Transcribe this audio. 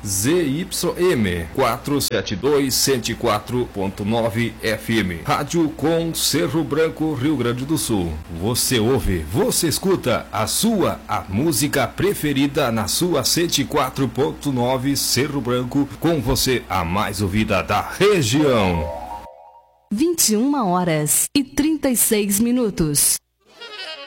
ZYM 472 104.9 FM. Rádio com Cerro Branco, Rio Grande do Sul. Você ouve, você escuta a música preferida na sua 104.9 Cerro Branco, com você a mais ouvida da região. 21 horas e 36 minutos.